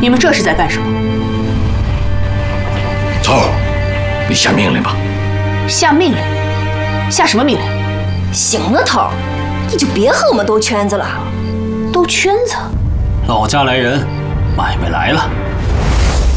你们这是在干什么？ 头儿，你下命令吧。 下命令？下什么命令？ 行了，头儿，你就别和我们兜圈子了。 兜圈子？ 老家来人，买卖来了。